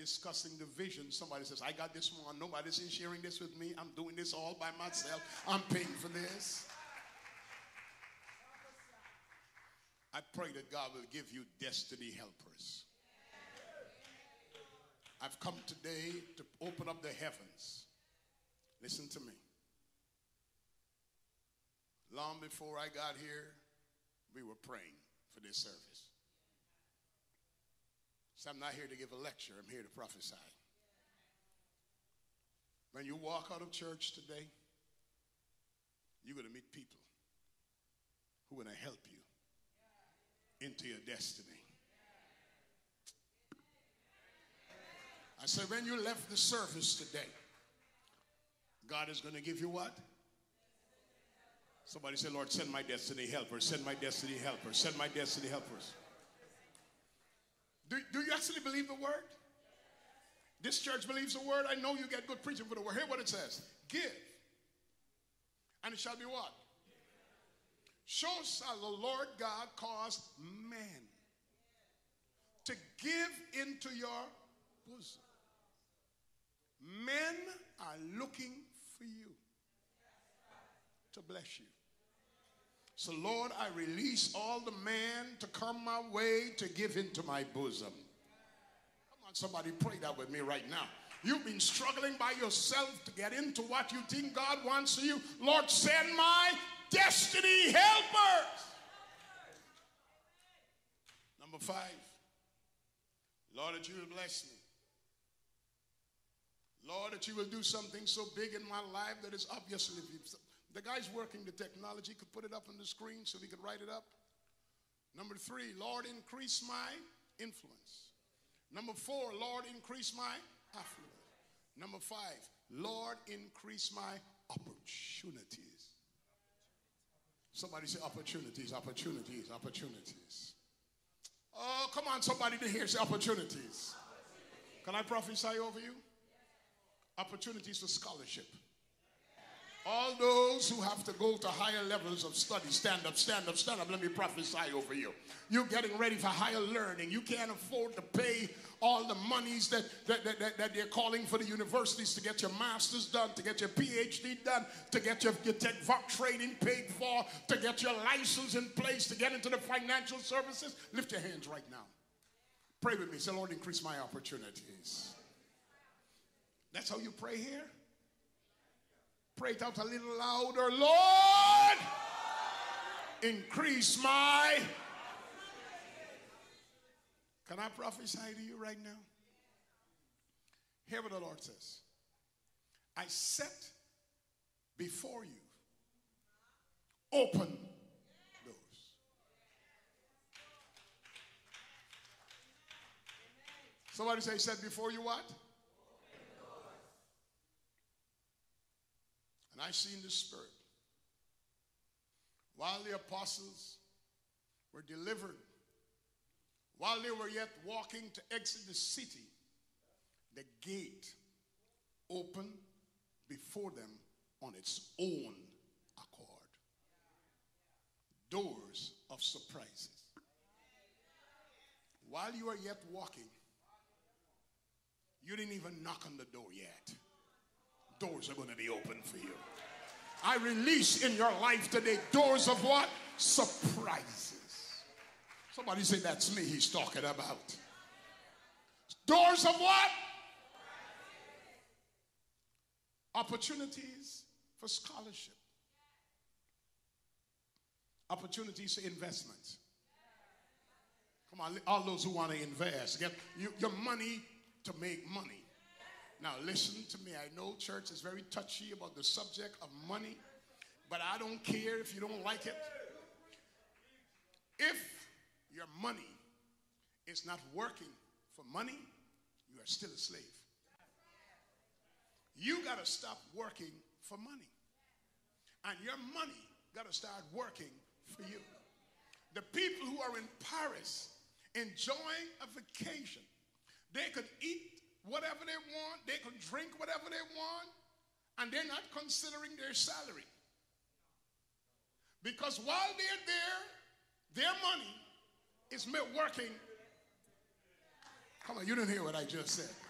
discussing the vision, somebody says, I got this one. Nobody's sharing this with me. I'm doing this all by myself. I'm paying for this. I pray that God will give you destiny helpers. I've come today to open up the heavens. Listen to me. Long before I got here, we were praying for this service. So I'm not here to give a lecture. I'm here to prophesy. When you walk out of church today, you're going to meet people who are going to help you into your destiny. I said, when you left the service today, God is going to give you what? Somebody say, Lord, send my destiny helpers, send my destiny helpers, send my destiny helpers. Do you actually believe the word? This church believes the word. I know you get good preaching for the word. Hear what it says. Give. And it shall be what? So shall the Lord God cause men to give into your bosom. Men are looking for you to bless you. So Lord, I release all the men to come my way to give into my bosom. Come on, somebody pray that with me right now. You've been struggling by yourself to get into what you think God wants for you. Lord, send my destiny helpers. Number 5. Lord, that you will bless me. Lord, that you will do something so big in my life that is obviously, the guy's working the technology, could put it up on the screen so we could write it up. Number 3, Lord, increase my influence. Number 4, Lord, increase my affluence. Number 5, Lord, increase my opportunities. Somebody say opportunities, opportunities, opportunities. Oh, come on, somebody to hear say opportunities. Can I prophesy over you? Opportunities for scholarship. All those who have to go to higher levels of study, stand up, stand up, stand up. Let me prophesy over you. You're getting ready for higher learning. You can't afford to pay all the monies that they're calling for the universities to get your master's done, to get your PhD done, to get your tech training paid for, to get your license in place, to get into the financial services. Lift your hands right now. Pray with me. Say, Lord, increase my opportunities. That's how you pray here? Pray it out a little louder. Lord, increase my. Can I prophesy to you right now? Hear what the Lord says. I set before you open doors. Somebody say, set before you what? And I see in the spirit, while the apostles were delivered, while they were yet walking to exit the city, the gate opened before them on its own accord. Doors of surprises. While you are yet walking, you didn't even knock on the door yet. Doors are going to be open for you. I release in your life today doors of what? Surprises. Somebody say, that's me he's talking about. Doors of what? Opportunities for scholarship. Opportunities for investment. Come on, all those who want to invest, get your money to make money. Now listen to me. I know church is very touchy about the subject of money, but I don't care if you don't like it. If your money is not working for money, you are still a slave. You got to stop working for money. And your money got to start working for you. The people who are in Paris enjoying a vacation, they could eat whatever they want, they can drink whatever they want, and they're not considering their salary. Because while they're there, their money is working. Come on, you didn't hear what I just said.